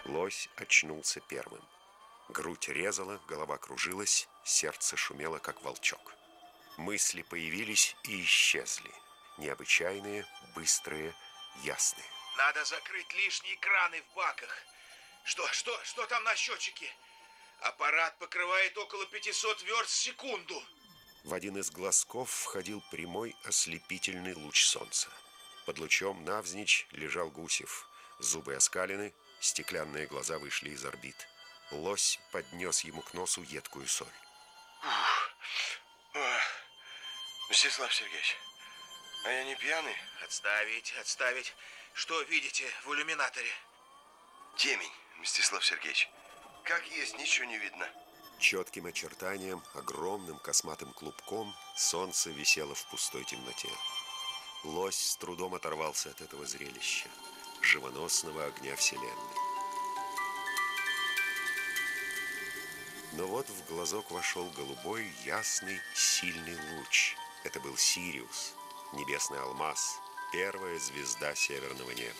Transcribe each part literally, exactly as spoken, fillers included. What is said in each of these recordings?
Лось очнулся первым. Грудь резала, голова кружилась, сердце шумело, как волчок. Мысли появились и исчезли. Необычайные, быстрые, ясные. Надо закрыть лишние краны в баках. Что, что, что там на счетчике? Аппарат покрывает около пятисот верст в секунду. В один из глазков входил прямой ослепительный луч солнца. Под лучом навзничь лежал Гусев. Зубы оскалены, стеклянные глаза вышли из орбит. Лось поднес ему к носу едкую соль. Ух. Ох. Мстислав Сергеевич, а я не пьяный? Отставить, отставить. Что видите в иллюминаторе? Темень, Мстислав Сергеевич. Как есть, ничего не видно. Четким очертанием, огромным косматым клубком солнце висело в пустой темноте. Лось с трудом оторвался от этого зрелища, живоносного огня Вселенной. Но вот в глазок вошел голубой, ясный, сильный луч. Это был Сириус, небесный алмаз, первая звезда северного неба.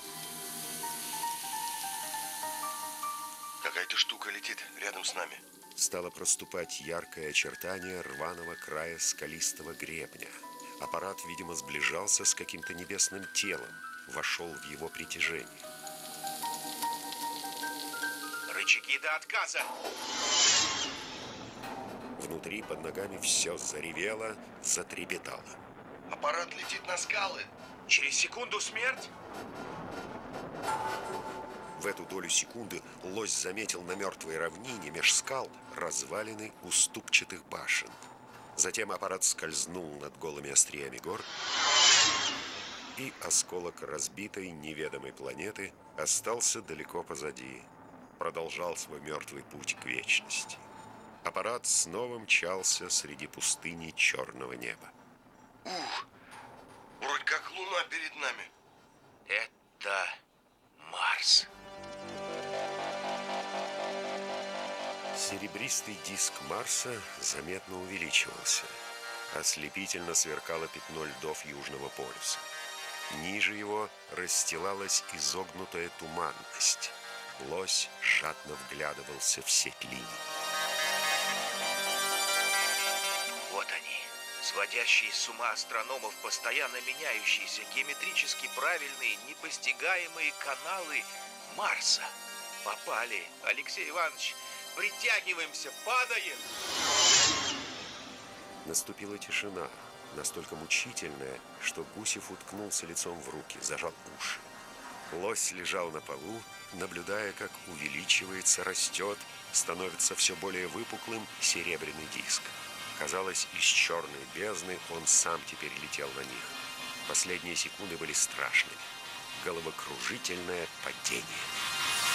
Какая-то штука летит рядом с нами. Стало проступать яркое очертание рваного края скалистого гребня. Аппарат, видимо, сближался с каким-то небесным телом, вошел в его притяжение. Рычаги до отказа. Внутри под ногами все заревело, затрепетало. Аппарат летит на скалы. Через секунду смерть? В эту долю секунды лось заметил на мертвой равнине меж скал развалины уступчатых башен. Затем аппарат скользнул над голыми остриями гор, и осколок разбитой неведомой планеты остался далеко позади. Продолжал свой мертвый путь к вечности. Аппарат снова мчался среди пустыни черного неба. Ух, вроде как луна перед нами. Это Марс. Серебристый диск Марса заметно увеличивался. Ослепительно сверкало пятно льдов Южного полюса. Ниже его расстилалась изогнутая туманность. Лось жадно вглядывался в сеть линий. Вот они, сводящие с ума астрономов постоянно меняющиеся, геометрически правильные, непостигаемые каналы Марса. Попали, Алексей Иванович. Притягиваемся, падаем. Наступила тишина, настолько мучительная, что Гусев уткнулся лицом в руки, зажал уши. Лось лежал на полу, наблюдая, как увеличивается, растет, становится все более выпуклым серебряный диск. Казалось, из черной бездны он сам теперь летел на них. Последние секунды были страшными. Головокружительное падение.